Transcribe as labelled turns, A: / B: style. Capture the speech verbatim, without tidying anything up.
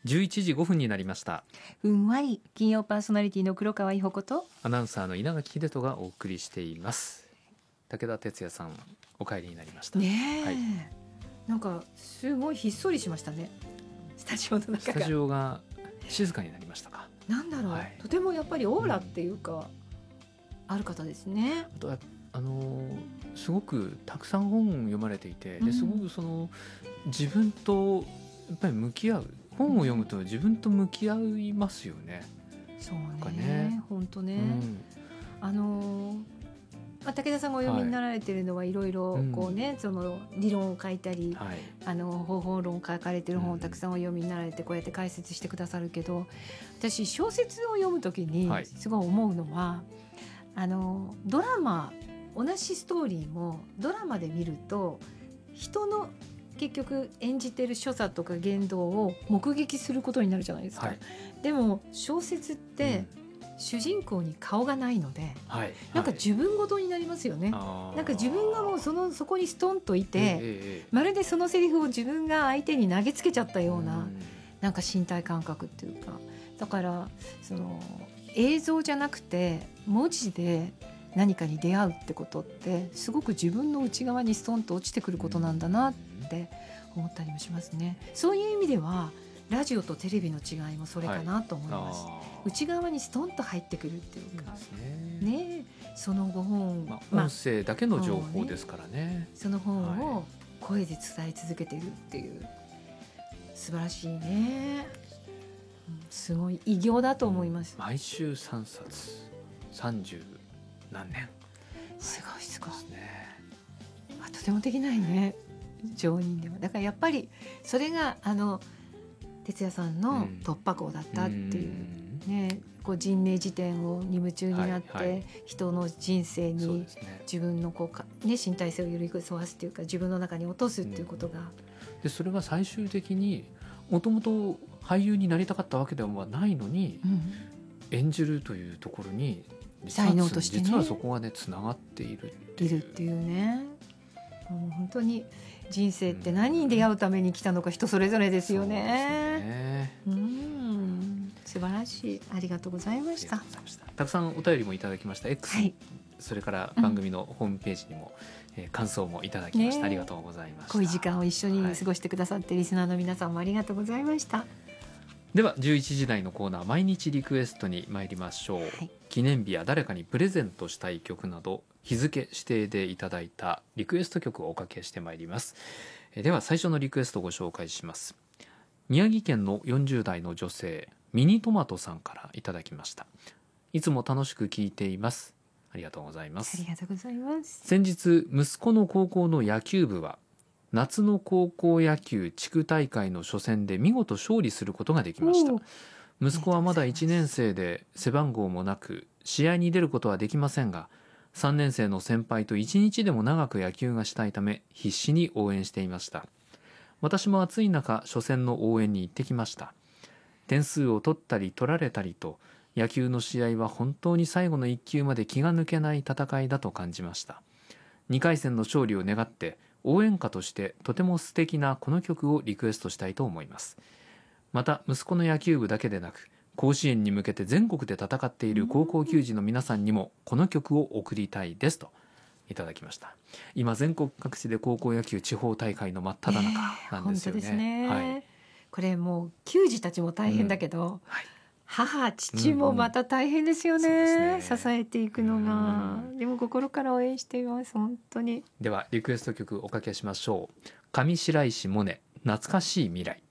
A: じゅういちじごふんになりました。
B: ふんわり金曜パーソナリティの黒川伊保子と
A: アナウンサーの稲垣秀人がお送りしています。武田哲也さん、お帰りになりました
B: ねえ、
A: はい、
B: なんかすごいひっそりしましたね、スタジオの中が。
A: スタジオが静かになりましたか。
B: なんだろう、はい、とてもやっぱりオーラっていうか、うん、ある方ですね。
A: あとはあのすごくたくさん本を読まれていて、ですごくその自分とやっぱり向き合う、本を読むと自分と向き合いますよね。
B: そうね、
A: ね、
B: 本当ね、うん、あのーまあ、武田さんがお読みになられているのはいろいろこうね、うん、その理論を書いたり、はい、あの方法論を書かれている本をたくさんお読みになられて、こうやって解説してくださるけど、私小説を読むときにすごい思うのは、はい、あのドラマ、同じストーリーもドラマで見ると人の結局演じてる所作とか言動を目撃することになるじゃないですか、はい、でも小説って、うん、主人公に顔がないので、はい、なんか自分ごとになりますよね、はい、なんか自分がもう そ, のそこにストンといて、えー、まるでそのセリフを自分が相手に投げつけちゃったような、うん、なんか身体感覚っていうか、だからその映像じゃなくて文字で何かに出会うってことってすごく自分の内側にストンと落ちてくることなんだなって思ったりもしますね。そういう意味ではラジオとテレビの違いもそれかなと思います、はい、内側にストンと入ってくるっていうか、ねね、そのご本、
A: まあ、音声だけの情報ですからね、ね、
B: その本を声で伝え続けているっていう、素晴らしいね、すごい偉業だと思います。
A: 毎週さんさつさんじゅう何年、
B: すごいすごい、ね、まあ、とてもできないね、常人でも。だからやっぱりそれがあの哲也さんの突破口だったっていう、うん、ね、こう人命辞典をに夢中になって、はいはい、人の人生に自分のこうか、ね、身体性を寄り添わすというか自分の中に落とすっていうことが、うん、
A: でそれが最終的にもともと俳優になりたかったわけではないのに、うん、演じるというところに
B: 才能としてね、
A: 実はそこがねつながっているっていう、
B: いるっていうね、もう本当に人生って何に出会うために来たのか人それぞれですよね。うん、そうですね、うん、素晴らしい、ありがとうございました。
A: たくさんお便りもいただきました。 X、はい、それから番組のホームページにも、うん、えー、感想もいただきました、ね、ありがとうございました。
B: こういう時間を一緒に過ごしてくださって、はい、リスナーの皆さんもありがとうございました。
A: ではじゅういちじ台のコーナー、毎日リクエストに参りましょう、はい、記念日や誰かにプレゼントしたい曲など日付指定でいただいたリクエスト曲をおかけしてまいります。えでは最初のリクエストをご紹介します。宮城県のよんじゅう代の女性、ミニトマトさんからいただきました。いつも楽しく聞いています。ありがとうございます。
B: ありがとうございます。
A: 先日息子の高校の野球部は夏の高校野球地区大会の初戦で見事勝利することができました。息子はまだいちねん生で背番号もなく試合に出ることはできませんが、さんねん生の先輩といちにちでも長く野球がしたいため必死に応援していました。私も暑い中初戦の応援に行ってきました。点数を取ったり取られたりと野球の試合は本当に最後のいっ球まで気が抜けない戦いだと感じました。にかい戦の勝利を願って応援歌としてとても素敵なこの曲をリクエストしたいと思います。また息子の野球部だけでなく甲子園に向けて全国で戦っている高校球児の皆さんにもこの曲を送りたいですといただきました。今全国各地で高校野球地方大会の真っ只中なんですよね。
B: えー、本当ですね、
A: はい、
B: これもう球児たちも大変だけど、うん、はい、母父もまた大変ですよね、うんうん、支えていくのが、でも心から応援しています、本当に。
A: ではリクエスト曲おかけしましょう。上白石萌音、懐かしい未来。